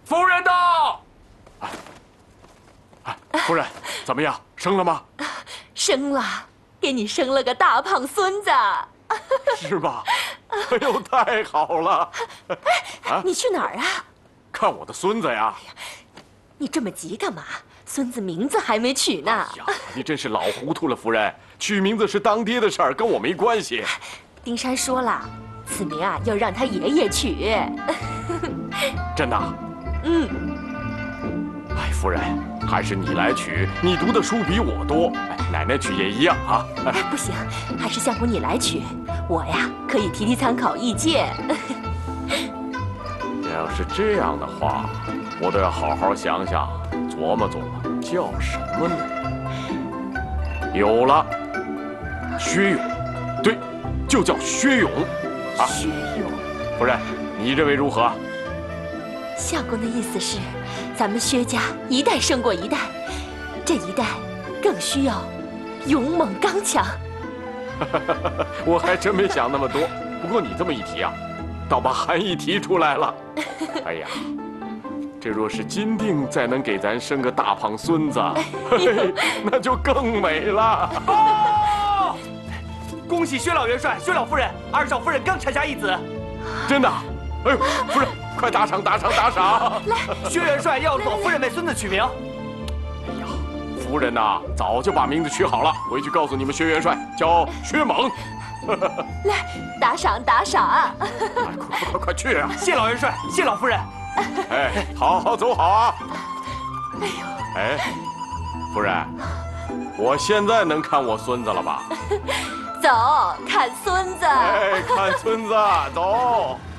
夫人到。夫人，怎么样？生了吗？ 生了，给你生了个大胖孙子。 是吧？哎呦，太好了！ 哎，你去哪儿啊？ 看我的孙子呀！ 你这么急干嘛？孙子名字还没取呢。 哎呀，你真是老糊涂了，夫人。取名字是当爹的事儿，跟我没关系。 丁山说了，此名啊要让他爷爷取。 真的？ 嗯。 哎，夫人，还是你来取，你读的书比我多。奶奶取也一样啊。 哎，不行，还是相公你来取。我呀，可以提参考意见。 要是这样的话，我都要好好想想，琢磨琢磨，叫什么呢？有了，薛勇，对，就叫薛勇。啊， 薛勇。 夫人，你认为如何？ 相公的意思是，咱们薛家一代胜过一代，这一代更需要勇猛刚强。 我还真没想那么多，不过你这么一提啊，倒把含义提出来了。哎呀，这若是金锭再能给咱生个大胖孙子，嘿，那就更美了。 哦，恭喜薛老元帅、薛老夫人，二少夫人刚产下一子。 真的？哎呦，夫人，快打赏打赏打赏！ 来， 薛元帅要佐夫人为孙子取名。 哎呀，夫人呐，早就把名字取好了，回去告诉你们薛元帅，叫薛猛。 来，打赏打赏！ 快去啊！ 谢老元帅，谢老夫人。 哎，好好走好啊！ 哎呦， 哎，夫人，我现在能看我孙子了吧？ 走，看孙子。 哎，看孙子，走。